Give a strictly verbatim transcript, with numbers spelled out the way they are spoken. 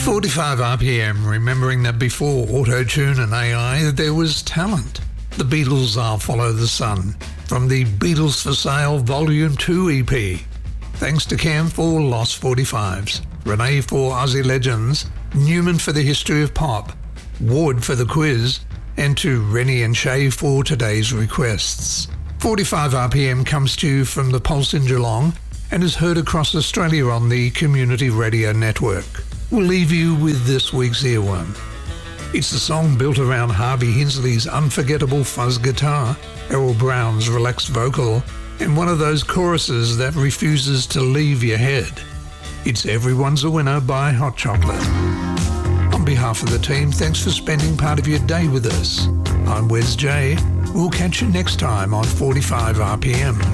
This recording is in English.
forty-five R P M, remembering that before auto-tune and A I, there was talent. The Beatles' I'll Follow the Sun, from the Beatles for Sale Volume two E P. Thanks to Cam for Lost forty-fives, Renee for Aussie Legends, Newman for the History of Pop, Ward for the Quiz, and to Rennie and Shay for today's requests. forty-five R P M comes to you from the Pulse in Geelong and is heard across Australia on the Community Radio Network. We'll leave you with this week's earworm. It's a song built around Harvey Hinsley's unforgettable fuzz guitar, Errol Brown's relaxed vocal, and one of those choruses that refuses to leave your head. It's Everyone's a Winner by Hot Chocolate. On behalf of the team, thanks for spending part of your day with us. I'm Wes J. We'll catch you next time on forty-five R P M.